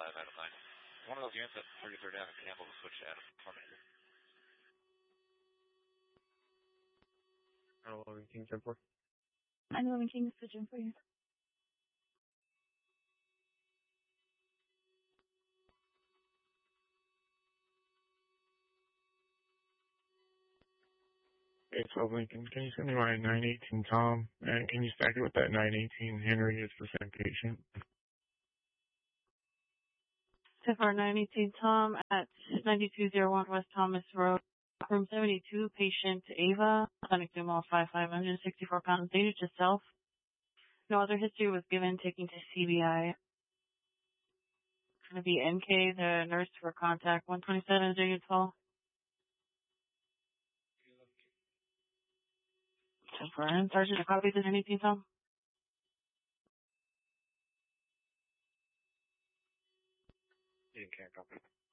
Adam 9. One of those units at 33rd Avenue, Campbell will switch to Adam. Terminator. Hello, King 10-4. I know I'm King switching for you. Hey, 12 Lincoln, can you send me my 918 Tom? And can you stack it with that 918 Henry as the same patient? For 918 Tom at 9201 West Thomas Road. Room 72, patient Ava, clinic Dumo 5,564 pounds, dated to self. No other history was given, taking to CBI. It's going to be NK, the nurse for contact 127, dated 12. Sergeant, a copy of 918 Tom? You can't copy.